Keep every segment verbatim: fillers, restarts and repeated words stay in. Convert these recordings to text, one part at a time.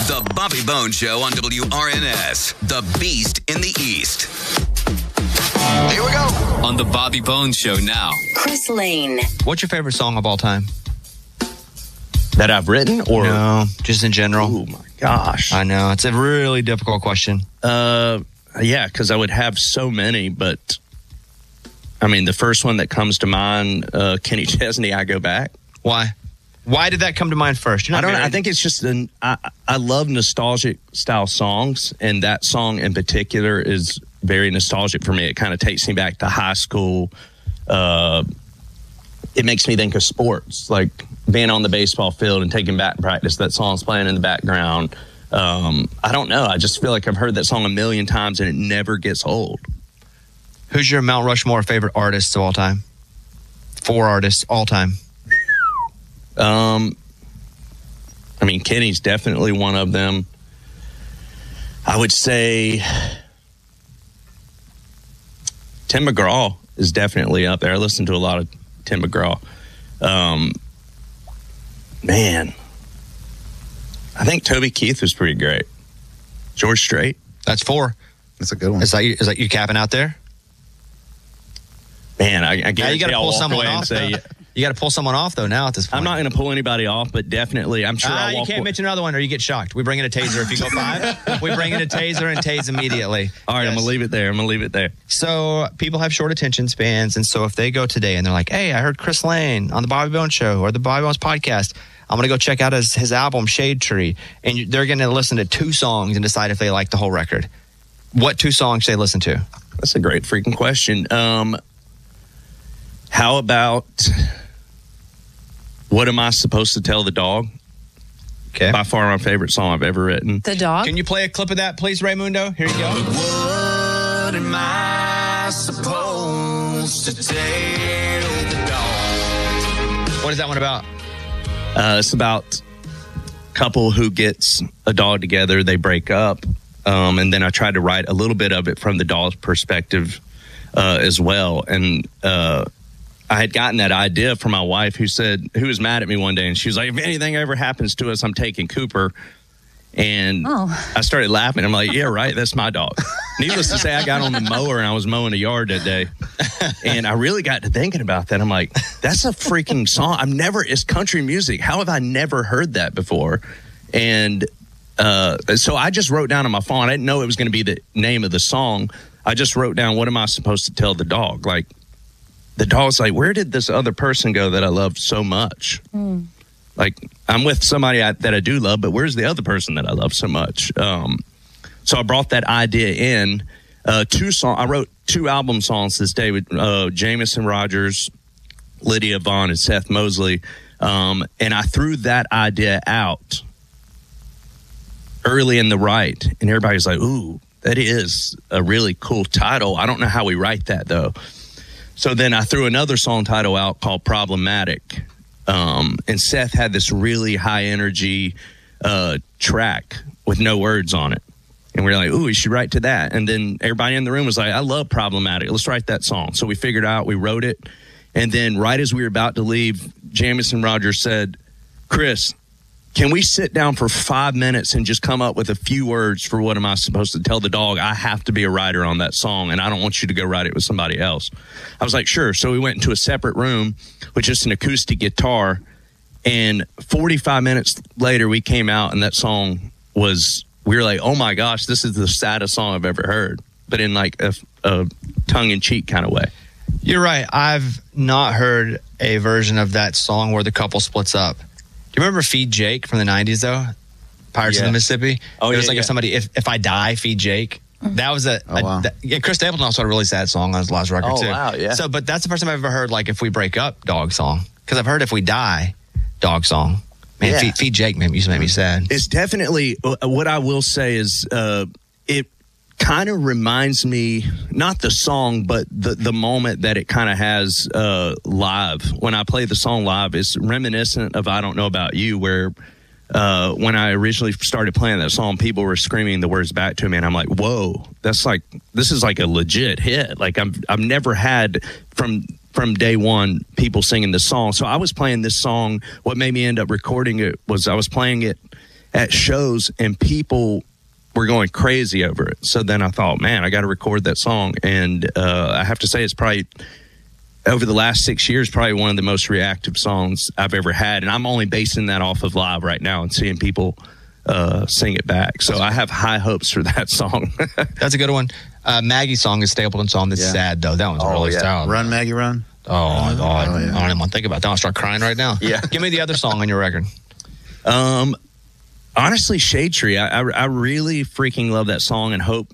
The Bobby Bones Show on W R N S, the Beast in the East. Here we go. On The Bobby Bones Show now. Chris Lane. What's your favorite song of all time? That I've written, or no, just in general? Oh my gosh, I know it's a really difficult question. Uh, yeah, because I would have so many, but I mean, the first one that comes to mind, uh, Kenny Chesney, "I Go Back." Why? Why did that come to mind first? I don't know. I think it's just an. I, I love nostalgic style songs, and that song in particular is very nostalgic for me. It kind of takes me back to high school. Uh, it makes me think of sports, like being on the baseball field and taking bat practice. That song's playing in the background. Um, I don't know. I just feel like I've heard that song a million times and it never gets old. Who's your Mount Rushmore favorite artists of all time? Four artists all time. Um, I mean, Kenny's definitely one of them. I would say Tim McGraw is definitely up there. I listen to a lot of Tim McGraw. Um, man, I think Toby Keith was pretty great. George Strait. That's four. That's a good one. Is that you, is that you capping out there? Man, I, I guarantee you got to pull someone off. Say, you got to pull someone off though. Now at this point, I'm not going to pull anybody off, but definitely, I'm sure. Ah, I'll you walk can't away. mention another one, or you get shocked. We bring in a taser if you go five. We bring in a taser and tase immediately. All right, Yes. I'm going to leave it there. I'm going to leave it there. So people have short attention spans, and so if they go today and they're like, "Hey, I heard Chris Lane on the Bobby Bones Show or the Bobby Bones podcast. I'm going to go check out his, his album Shade Tree," and you, they're going to listen to two songs and decide if they like the whole record. What two songs should they listen to? That's a great freaking question. Um, how about What Am I Supposed to Tell the Dog? Okay. By far my favorite song I've ever written. The dog? Can you play a clip of that, please, Raymundo? Here you go. What am I supposed to tell the dog? What is that one about? Uh, it's about a couple who gets a dog together. They break up. Um, and then I tried to write a little bit of it from the dog's perspective uh, as well. And uh, I had gotten that idea from my wife, who said, who was mad at me one day. And she was like, "If anything ever happens to us, I'm taking Cooper." And Oh. I started laughing. I'm like, "Yeah, right. That's my dog." Needless to say, I got on the mower and I was mowing a yard that day. And I really got to thinking about that. I'm like, that's a freaking song. I've never, it's country music. How have I never heard that before? And uh, so I just wrote down on my phone. I didn't know it was going to be the name of the song. I just wrote down, what am I supposed to tell the dog? Like, the dog's like, where did this other person go that I love so much? Mm. Like, I'm with somebody I, that I do love, but where's the other person that I love so much? Um, so I brought that idea in. Uh, two song, I wrote two album songs this day with uh, Jameson Rogers, Lydia Vaughn, and Seth Mosley. Um, and I threw that idea out early in the write, and everybody's like, ooh, that is a really cool title. I don't know how we write that, though. So then I threw another song title out called Problematic. Um, and Seth had this really high energy uh, track with no words on it. And we were like, ooh, we should write to that. And then everybody in the room was like, I love Problematic. Let's write that song. So we figured out, we wrote it. And then right as we were about to leave, Jamison Rogers said, Chris, can we sit down for five minutes and just come up with a few words for what am I supposed to tell the dog? I have to be a writer on that song, and I don't want you to go write it with somebody else. I was like, sure. So we went into a separate room with just an acoustic guitar, and forty-five minutes later, we came out, and that song was, we were like, oh my gosh, this is the saddest song I've ever heard, but in like a, a tongue-in-cheek kind of way. You're right. I've not heard a version of that song where the couple splits up. Do you remember Feed Jake from the nineties, though? Pirates Yeah. of the Mississippi? Oh, it was yeah, like yeah. if somebody, if, if I die, feed Jake. That was a, Oh, a wow. that, yeah, Chris Stapleton also had a really sad song on his last record, Oh, too. wow, yeah. So, but that's the first time I've ever heard, like, if we break up, dog song. Because I've heard if we die, dog song. Man, Yeah. feed, feed Jake, man, used to make me sad. It's definitely, uh, what I will say is uh, it kind of reminds me, not the song, but the, the moment that it kind of has uh, live. When I play the song live, it's reminiscent of I Don't Know About You, where uh, when I originally started playing that song, people were screaming the words back to me, and I'm like, whoa, that's like, this is like a legit hit. Like, I've, I've never had from... from day one, people singing the song. So I was playing this song. What made me end up recording it was I was playing it at shows, and people were going crazy over it. So then I thought, man, I got to record that song. And uh, I have to say, it's probably over the last six years, probably one of the most reactive songs I've ever had. And I'm only basing that off of live right now and seeing people uh, sing it back. So I have high hopes for that song. That's a good one. Uh, Maggie's song is Stapleton song. That's Yeah. sad, though. That one's Oh, really yeah. sad. Run, Maggie, run. Oh, God. Oh, yeah. I don't even want to think about that. I'll start crying right now. Yeah. Give me the other song on your record. Um, honestly, Shade Tree. I, I I really freaking love that song and hope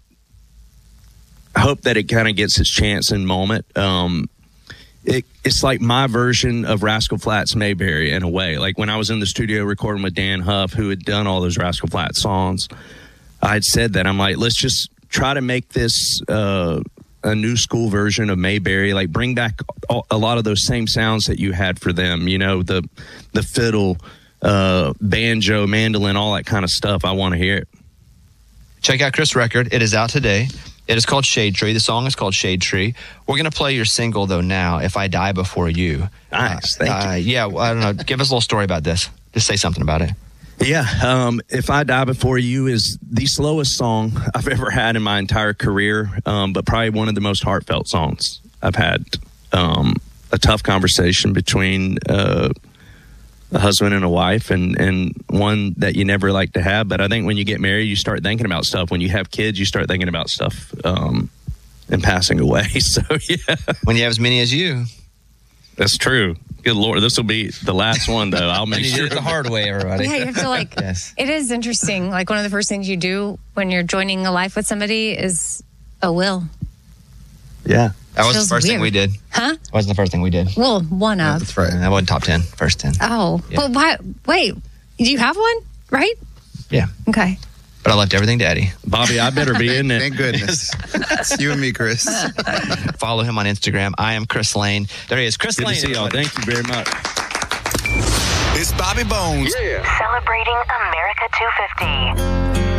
hope that it kind of gets its chance and moment. Um, it it's like my version of Rascal Flatts Mayberry in a way. Like when I was in the studio recording with Dan Huff, who had done all those Rascal Flatts songs, I'd said that I'm like, let's just try to make this uh, a new school version of Mayberry. Like bring back all, a lot of those same sounds that you had for them. You know, the the fiddle. Uh, banjo, mandolin, all that kind of stuff. I want to hear it. Check out Chris' record. It is out today. It is called Shade Tree. The song is called Shade Tree. We're going to play your single, though, now, If I Die Before You. Nice. Uh, Thank uh, yeah, well, I don't know. Give us a little story about this. Just say something about it. you. Yeah. Um, If I Die Before You is the slowest song I've ever had in my entire career, um, but probably one of the most heartfelt songs I've had. Um, a tough conversation between uh, a husband and a wife, and, and one that you never like to have. But I think when you get married, you start thinking about stuff. When you have kids, you start thinking about stuff um, and passing away. So, yeah. When you have as many as you. That's true. Good Lord. This will be the last one, though. I'll make And you sure. did it the hard way, everybody. Yeah, you have to like, Yes. it is interesting. Like one of the first things you do when you're joining a life with somebody is a will. Yeah. That was Feels the first thing we weird. did. Huh? That wasn't the first thing we did. Well, one of. That's right. That wasn't top ten. First ten. Oh, Yeah. but why? Wait, do you have one? Right? Yeah. Okay. But I left everything to Eddie. Bobby, I better be in it. Thank goodness. It's you and me, Chris. Follow him on Instagram. I am Chris Lane. There he is. Chris Good Lane. to see y'all. everybody. Thank you very much. It's Bobby Bones. Celebrating America two fifty.